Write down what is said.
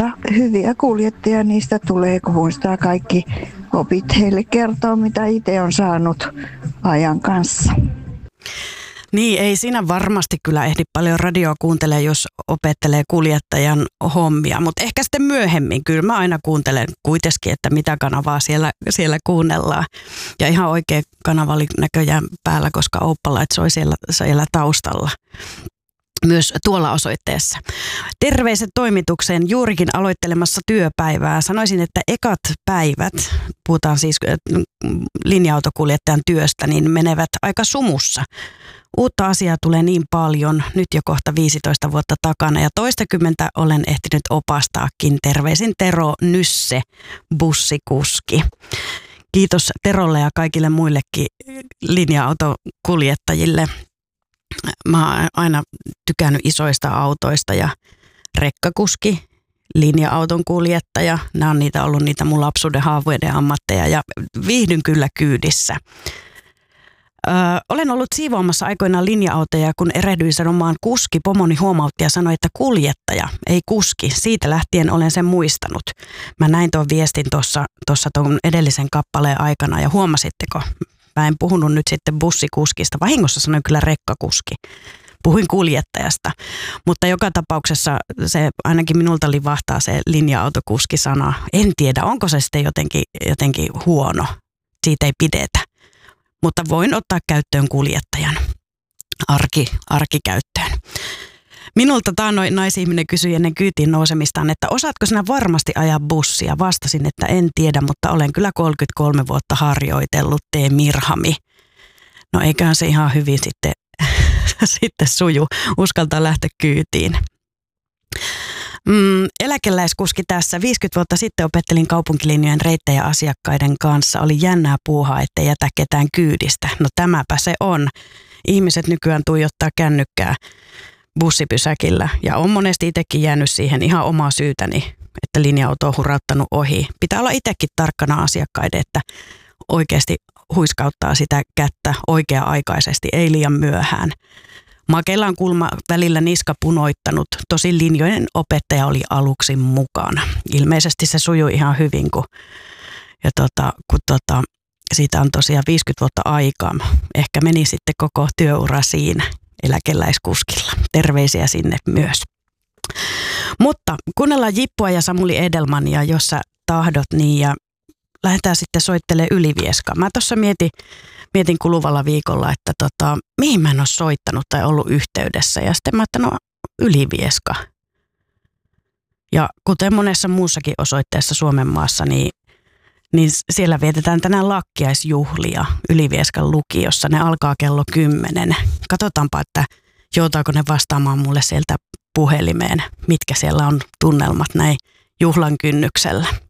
ja hyviä kuljettajia niistä tulee, kun muistaa kaikki opit heille kertoa, mitä itse on saanut ajan kanssa. Niin, ei siinä varmasti kyllä ehdi paljon radioa kuuntelemaan, jos opettelee kuljettajan hommia, mutta ehkä sitten myöhemmin. Kyllä mä aina kuuntelen kuitenkin, että mitä kanavaa siellä kuunnellaan. Ja ihan oikea kanava oli näköjään päällä, koska Ouppalait soi siellä taustalla. Myös tuolla osoitteessa. Terveiset toimitukseen juurikin aloittelemassa työpäivää. Sanoisin, että ekat päivät, puhutaan siis linja-autokuljettajan työstä, niin menevät aika sumussa. Uutta asiaa tulee niin paljon, nyt jo kohta 15 vuotta takana ja toistakymmentä olen ehtinyt opastaakin. Terveisin Tero Nysse, bussikuski. Kiitos Terolle ja kaikille muillekin linja-autokuljettajille. Mä oon aina tykännyt isoista autoista ja rekkakuski, linja-auton kuljettaja. Nämä on ollut niitä mun lapsuuden haaveiden ammatteja ja viihdyn kyllä kyydissä. Olen ollut siivoamassa aikoinaan linja-autoja, kun erehdyin sanomaan kuski. Pomoni huomautti ja sanoi, että kuljettaja, ei kuski. Siitä lähtien olen sen muistanut. Mä näin tuon viestin tuossa tuon edellisen kappaleen aikana ja huomasitteko? Mä en puhunut nyt sitten bussikuskista. Vahingossa sanoin kyllä rekkakuski. Puhuin kuljettajasta, mutta joka tapauksessa se ainakin minulta livahtaa se linja-autokuski-sana. En tiedä, onko se sitten jotenkin huono. Siitä ei pidetä. Mutta voin ottaa käyttöön kuljettajan arkikäyttöön. Minulta taannoin naisihminen kysyi ennen kyytiin nousemistaan, että osaatko sinä varmasti ajaa bussia? Vastasin, että en tiedä, mutta olen kyllä 33 vuotta harjoitellut, tee Mirhami. No eiköhän se ihan hyvin sitten suju, uskaltaa lähteä kyytiin. Eläkeläiskuski tässä. 50 vuotta sitten opettelin kaupunkilinjojen reittejä asiakkaiden kanssa. Oli jännää puuhaa, ettei jätä ketään kyydistä. No tämäpä se on. Ihmiset nykyään tuijottaa kännykkää bussipysäkillä ja on monesti itsekin jäänyt siihen ihan omaa syytäni, että linja-auto on hurauttanut ohi. Pitää olla itsekin tarkkana asiakkaiden, että oikeasti huiskauttaa sitä kättä oikea-aikaisesti, ei liian myöhään. Makeilla on kulma välillä niska punoittanut, tosin linjojen opettaja oli aluksi mukana. Ilmeisesti se sujui ihan hyvin, kun siitä on tosiaan 50 vuotta aikaa. Ehkä meni sitten koko työura siinä eläkeläiskuskilla. Terveisiä sinne myös. Mutta kuunnellaan Jippua ja Samuli Edelmania, jos sä tahdot, niin ja lähdetään sitten soittelemaan Ylivieskaan. Mä tuossa mietin kuluvalla viikolla, että mihin mä en ole soittanut tai ollut yhteydessä. Ja sitten mä ajattelin, Ylivieska. Ja kuten monessa muussakin osoitteessa Suomen maassa, niin siellä vietetään tänään lakkiaisjuhlia Ylivieskan lukiossa. Ne alkaa kello 10. Katsotaanpa, että joutaako ne vastaamaan mulle sieltä puhelimeen, mitkä siellä on tunnelmat näin juhlan kynnyksellä.